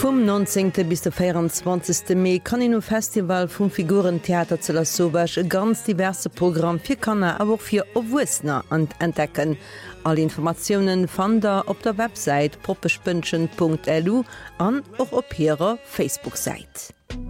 Vom 19. bis der 24. Mai kann in Festival vum Figurentheater zu Las Sobach e ganz diverse Programm fir Kanner, aber auch fir Owusner entdecken. Alle Informationen fand er op der Website poppespünchen.lu an och op ihrer Facebook-Seite.